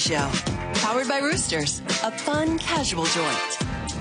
Show. Powered by Roosters, a fun, casual joint.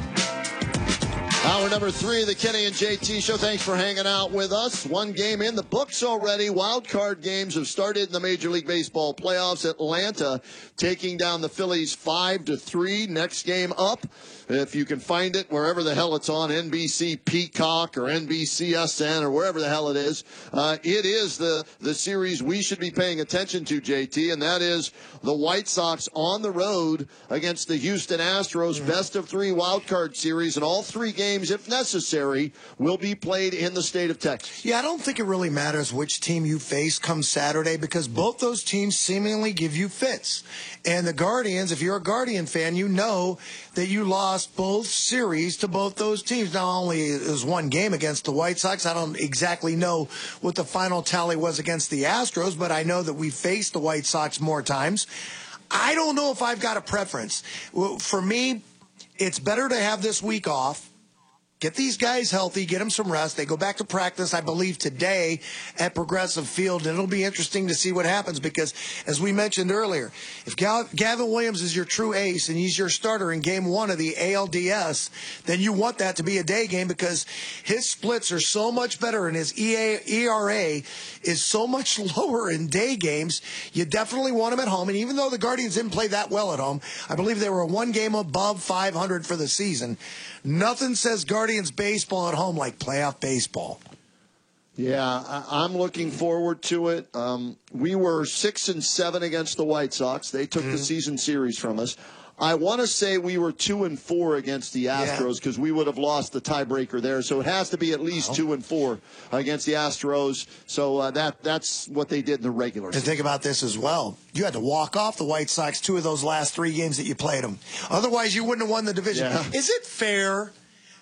Hour number 3 of the Kenny and JT Show. Thanks for hanging out with us. One game in the books already. Wild card games have started in the Major League Baseball playoffs. Atlanta taking down the Phillies 5-3. Next game up, if you can find it, wherever the hell it's on, NBC Peacock or NBCSN or wherever the hell it is. It is the series we should be paying attention to, JT, and that is the White Sox on the road against the Houston Astros. Best of 3 wild card series, and all 3 games, if necessary, will be played in the state of Texas. Yeah, I don't think it really matters which team you face come Saturday because both those teams seemingly give you fits. And the Guardians, if you're a Guardian fan, you know that you lost both series to both those teams. Not only is one game against the White Sox, I don't exactly know what the final tally was against the Astros, but I know that we faced the White Sox more times. I don't know if I've got a preference. For me, it's better to have this week off. Get these guys healthy, get them some rest. They go back to practice, I believe, today at Progressive Field, and it'll be interesting to see what happens because, as we mentioned earlier, if Gavin Williams is your true ace and he's your starter in Game 1 of the ALDS, then you want that to be a day game because his splits are so much better and his ERA is so much lower in day games. You definitely want him at home, and even though the Guardians didn't play that well at home, I believe they were one game above 500 for the season. Nothing says Guardians baseball at home like playoff baseball. Yeah, I'm looking forward to it. We were 6-7 against the White Sox. They took the season series from us. I want to say we were 2-4 against the Astros because we would have lost the tiebreaker there. So it has to be at least 2-4 against the Astros. So that's what they did in the regular season. And think about this as well. You had to walk off the White Sox 2 of those last 3 games that you played them. Otherwise, you wouldn't have won the division. Yeah. Is it fair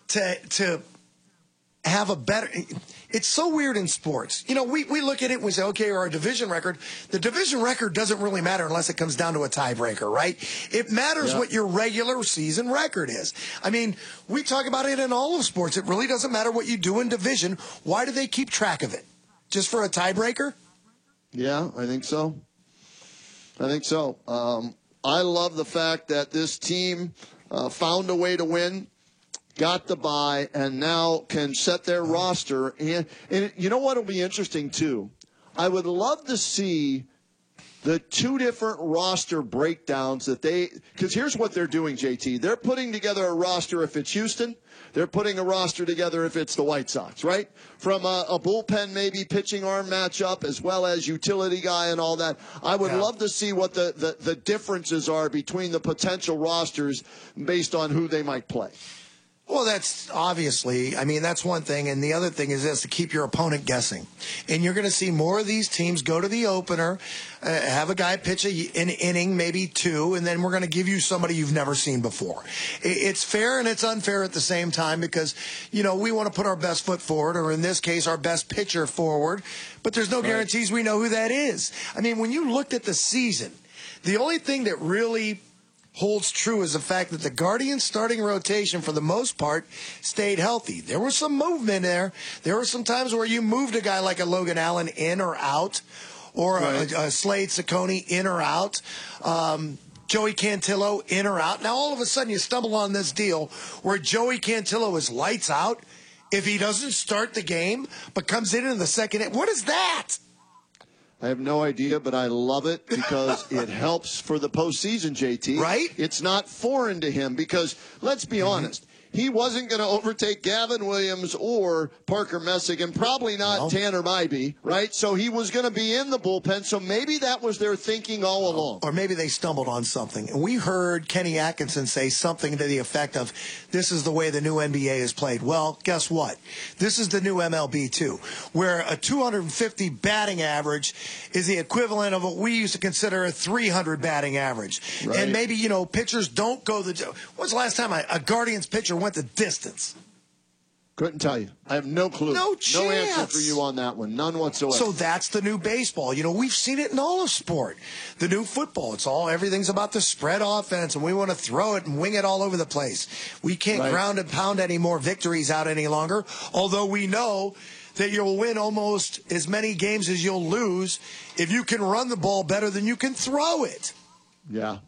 to have a better... It's so weird in sports. You know, we look at it and we say, okay, our division record. The division record doesn't really matter unless it comes down to a tiebreaker, right? It matters what your regular season record is. I mean, we talk about it in all of sports. It really doesn't matter what you do in division. Why do they keep track of it? Just for a tiebreaker? Yeah, I think so. I love the fact that this team found a way to win, got the bye, and now can set their roster. And you know what will be interesting, too? I would love to see the 2 different roster breakdowns that because here's what they're doing, JT. They're putting together a roster if it's Houston. They're putting a roster together if it's the White Sox, right? From a bullpen, maybe pitching arm matchup, as well as utility guy and all that. I would love to see what the differences are between the potential rosters based on who they might play. Well, that's obviously, I mean, that's one thing. And the other thing is this, to keep your opponent guessing. And you're going to see more of these teams go to the opener, have a guy pitch an inning, maybe 2, and then we're going to give you somebody you've never seen before. It's fair and it's unfair at the same time because, you know, we want to put our best foot forward, or in this case, our best pitcher forward. But there's no guarantees we know who that is. I mean, when you looked at the season, the only thing that really holds true is the fact that the Guardians' starting rotation, for the most part, stayed healthy. There was some movement there. There were some times where you moved a guy like a Logan Allen in or out, or a Slade Ciccone in or out. Joey Cantillo in or out. Now, all of a sudden, you stumble on this deal where Joey Cantillo is lights out if he doesn't start the game, but comes in the second. What is that? I have no idea, but I love it because it helps for the postseason, JT. Right? It's not foreign to him because, let's be honest, he wasn't going to overtake Gavin Williams or Parker Messick, and probably not Tanner Bybee, right? So he was going to be in the bullpen, so maybe that was their thinking all along. Or maybe they stumbled on something. And we heard Kenny Atkinson say something to the effect of, this is the way the new NBA is played. Well, guess what? This is the new MLB, too, where a 250 batting average is the equivalent of what we used to consider a 300 batting average. Right. And maybe, you know, pitchers don't go when's the last time a Guardians pitcher went the distance? Couldn't tell you. I have no clue. No chance. No answer for you on that one. None whatsoever. So that's the new baseball. You know, we've seen it in all of sport. The new football, everything's about the spread offense, and we want to throw it and wing it all over the place. We can't ground and pound any more victories out any longer, although we know that you'll win almost as many games as you'll lose if you can run the ball better than you can throw it. Yeah,